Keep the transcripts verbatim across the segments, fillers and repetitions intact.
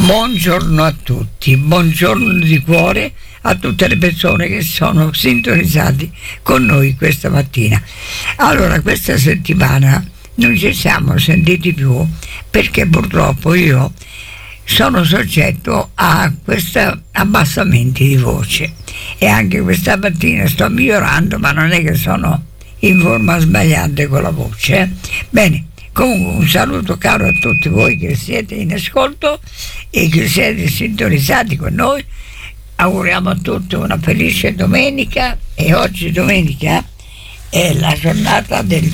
Buongiorno a tutti, buongiorno di cuore a tutte le persone che sono sintonizzati con noi questa mattina. Allora, questa settimana non ci siamo sentiti più perché purtroppo io sono soggetto a questi abbassamenti di voce e anche questa mattina sto migliorando, ma non è che sono in forma sbagliante con la voce. Eh? Bene. Comunque un saluto caro a tutti voi che siete in ascolto e che siete sintonizzati con noi. Auguriamo a tutti una felice domenica, e oggi domenica è la giornata del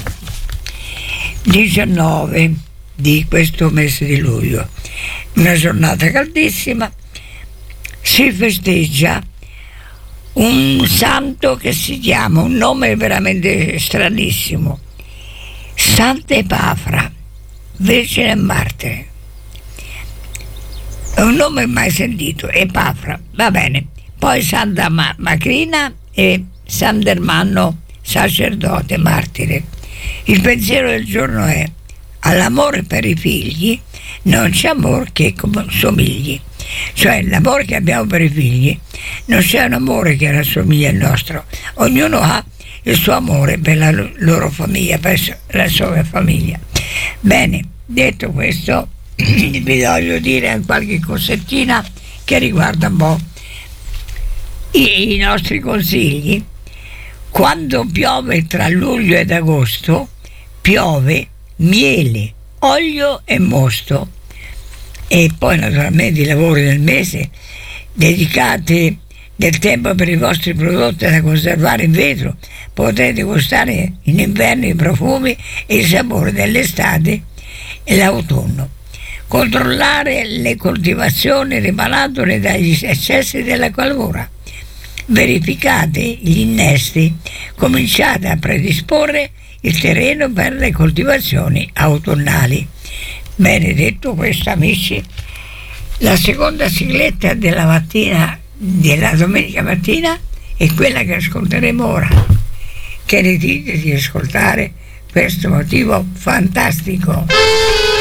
diciannove di questo mese di luglio, una giornata caldissima. Si festeggia un santo che si chiama, un nome veramente stranissimo, Santa Epafra, Vergine e Martire. È un nome mai sentito, Epafra, va bene. Poi Santa Ma- Macrina e Sant'Ermanno, sacerdote martire. Il pensiero del giorno è: all'amore per i figli non c'è amore che somigli. Cioè l'amore che abbiamo per i figli non c'è un amore che rassomiglia al nostro. Ognuno ha il suo amore per la loro famiglia, per la sua famiglia. Bene, detto questo, vi voglio dire qualche cosettina che riguarda un po' i, i nostri consigli. Quando piove tra luglio ed agosto, piove miele, olio e mosto. E poi naturalmente i lavori del mese dedicati del tempo per i vostri prodotti da conservare in vetro. Potrete gustare in inverno i profumi e il sapore dell'estate e l'autunno. Controllare le coltivazioni riparatole dagli eccessi della calura. Verificate gli innesti. Cominciate a predisporre il terreno per le coltivazioni autunnali. Bene, detto questo, amici, la seconda sigletta della mattina, della domenica mattina, è quella che ascolteremo ora. Che ne dite di ascoltare questo motivo fantastico?